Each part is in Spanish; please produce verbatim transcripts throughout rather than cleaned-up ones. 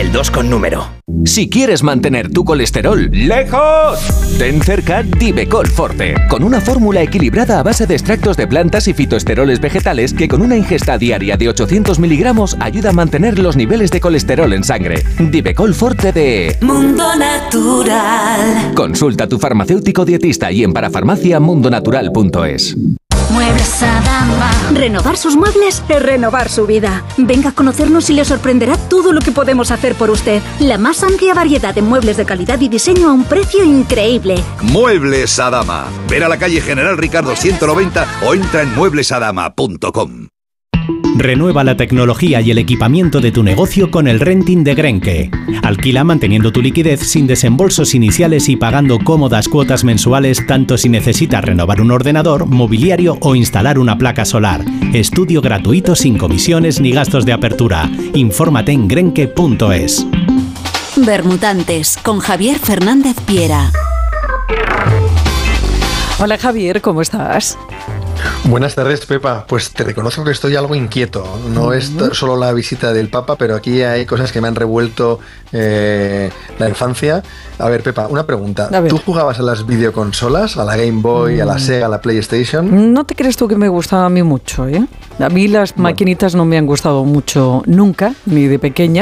al dos con número. Si quieres mantener tu colesterol ¡lejos!, ten cerca Divecol Forte, con una fórmula equilibrada a base de extractos de plantas y fitoesteroles vegetales que con una ingesta diaria de ochocientos miligramos ayuda a mantener los niveles de colesterol en sangre. Divecol Forte de Mundo Natural. Consulta a tu farmacéutico dietista y en parafarmacia mundo natural punto es. Muebles Adama. Renovar sus muebles es renovar su vida. Venga a conocernos y le sorprenderá todo lo que podemos hacer por usted. La más amplia variedad de muebles de calidad y diseño a un precio increíble. Muebles Adama. Ven a la calle General Ricardo ciento noventa o entra en muebles adama punto com. Renueva la tecnología y el equipamiento de tu negocio con el renting de Grenke. Alquila manteniendo tu liquidez sin desembolsos iniciales y pagando cómodas cuotas mensuales tanto si necesitas renovar un ordenador, mobiliario o instalar una placa solar. Estudio gratuito sin comisiones ni gastos de apertura. Infórmate en grenke punto es. Bermutantes con Javier Fernández Piera. Hola Javier, ¿cómo estás? Buenas tardes, Pepa. Pues te reconozco que estoy algo inquieto. No es solo la visita del Papa, pero aquí hay cosas que me han revuelto eh, la infancia. A ver, Pepa, una pregunta. ¿Tú jugabas a las videoconsolas? ¿A la Game Boy, a la Sega, a la PlayStation? No te crees tú que me gustaba a mí mucho, ¿eh? A mí las bueno. maquinitas no me han gustado mucho nunca, ni de pequeña.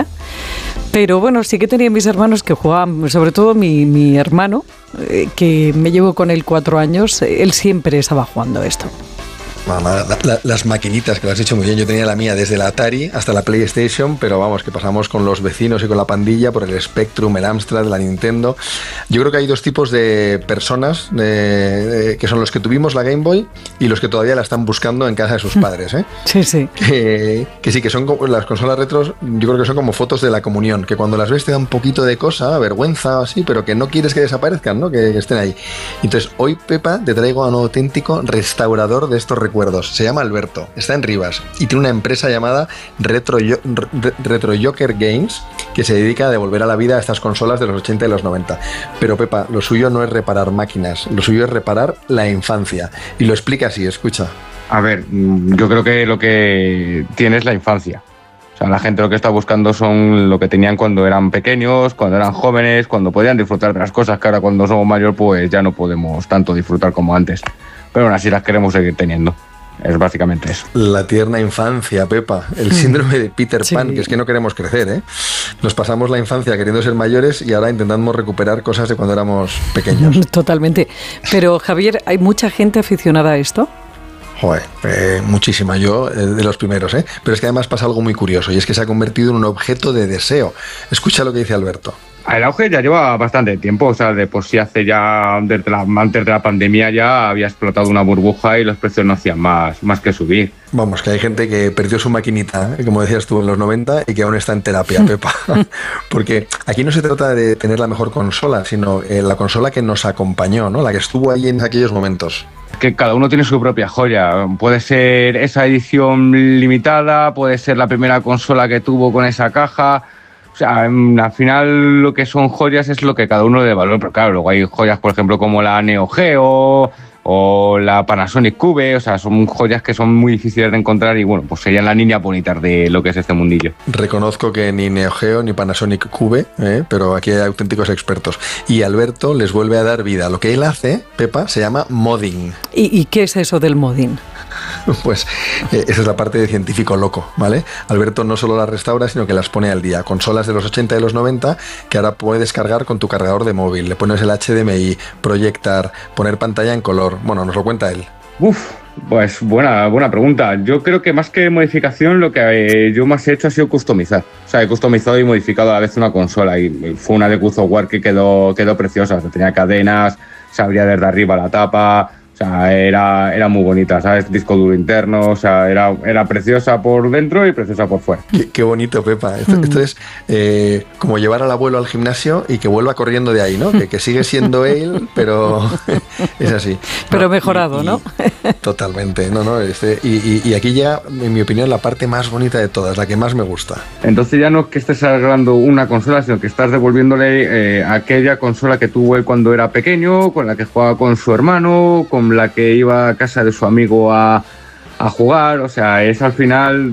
Pero bueno, sí que tenía mis hermanos que jugaban, sobre todo mi, mi hermano, eh, que me llevo con él cuatro años, él siempre estaba jugando esto. Mamá, la, la, las maquinitas, que lo has dicho muy bien. Yo tenía la mía desde la Atari hasta la PlayStation, pero vamos, que pasamos con los vecinos y con la pandilla por el Spectrum, el Amstrad, la Nintendo. Yo creo que hay dos tipos de personas, de, de, que son los que tuvimos la Game Boy y los que todavía la están buscando en casa de sus padres, ¿eh? Sí, sí. Que, que sí, que son como, las consolas retros, yo creo que son como fotos de la comunión, que cuando las ves te da un poquito de cosa, vergüenza, así, pero que no quieres que desaparezcan, ¿no? Que, que estén ahí. Entonces, hoy, Pepa, te traigo a un auténtico restaurador de estos recuerdos. Se llama Alberto, está en Rivas y tiene una empresa llamada Retro, Retro Joker Games, que se dedica a devolver a la vida a estas consolas de los ochenta y los noventa. Pero Pepa, lo suyo no es reparar máquinas, lo suyo es reparar la infancia. Y lo explica así, escucha. A ver, yo creo que lo que tiene es la infancia. O sea, la gente lo que está buscando son lo que tenían cuando eran pequeños, cuando eran jóvenes, cuando podían disfrutar de las cosas que ahora cuando somos mayores pues ya no podemos tanto disfrutar como antes. Pero aún así las queremos seguir teniendo. Es básicamente eso. La tierna infancia, Pepa. El síndrome de Peter Pan, sí. Que es que no queremos crecer, ¿eh? Nos pasamos la infancia queriendo ser mayores y ahora intentamos recuperar cosas de cuando éramos pequeños. Totalmente. Pero, Javier, ¿hay mucha gente aficionada a esto? Joder, eh, muchísima, yo eh, de los primeros, ¿eh? Pero es que además pasa algo muy curioso y es que se ha convertido en un objeto de deseo. Escucha lo que dice Alberto. El auge ya lleva bastante tiempo, o sea, de por sí hace ya, desde la, antes de la pandemia ya había explotado una burbuja y los precios no hacían más, más que subir. Vamos, que hay gente que perdió su maquinita, como decías tú, en los noventa y que aún está en terapia, Pepa. Porque aquí no se trata de tener la mejor consola, sino eh, la consola que nos acompañó, ¿no? La que estuvo ahí en aquellos momentos. Que cada uno tiene su propia joya. Puede ser esa edición limitada, puede ser la primera consola que tuvo con esa caja. O sea, al final lo que son joyas es lo que cada uno le valora, pero claro, luego hay joyas, por ejemplo, como la Neo Geo o la Panasonic Cube, o sea, son joyas que son muy difíciles de encontrar y bueno, pues serían las niñas bonitas de lo que es este mundillo. Reconozco que ni Neo Geo ni Panasonic Cube, ¿eh? Pero aquí hay auténticos expertos. Y Alberto les vuelve a dar vida. Lo que él hace, Pepa, se llama modding. ¿Y, y qué es eso del modding? Pues eh, esa es la parte de científico loco, ¿vale? Alberto no solo las restaura, sino que las pone al día. Consolas de los ochenta y los noventa que ahora puedes cargar con tu cargador de móvil. Le pones el H D M I, proyectar, poner pantalla en color. Bueno, nos lo cuenta él. Uf, pues buena, buena pregunta. Yo creo que más que modificación, lo que eh, yo más he hecho ha sido customizar. O sea, he customizado y modificado a la vez una consola. Y fue una de God of War que quedó, quedó preciosa. O sea, tenía cadenas, se abría desde arriba la tapa. O sea, era, era muy bonita, ¿sabes? Disco duro interno, o sea, era, era preciosa por dentro y preciosa por fuera. Qué, qué bonito, Pepa. Esto, mm. esto es eh, como llevar al abuelo al gimnasio y que vuelva corriendo de ahí, ¿no? Que, que sigue siendo él, pero es así. Pero no, mejorado, y, ¿no? Y, totalmente. No, no, este, y, y, y aquí llega, en mi opinión, la parte más bonita de todas, la que más me gusta. Entonces ya no es que estés arreglando una consola, sino que estás devolviéndole eh, aquella consola que tuvo él cuando era pequeño, con la que jugaba con su hermano, con la que iba a casa de su amigo a, a jugar. O sea, es al final